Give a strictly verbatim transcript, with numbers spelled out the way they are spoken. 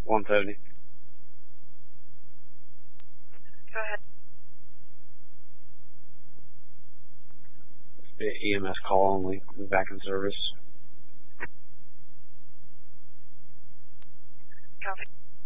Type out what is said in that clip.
one seventy. Go ahead. It's the E M S call only. We're back in service. Copy.